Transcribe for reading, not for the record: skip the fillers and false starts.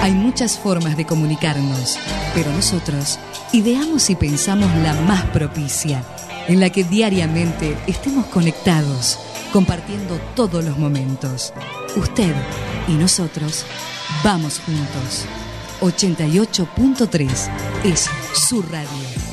Hay muchas formas de comunicarnos, pero nosotros ideamos y pensamos la más propicia, en la que diariamente estemos conectados, compartiendo todos los momentos. Usted y nosotros vamos juntos. 88.3 es su radio.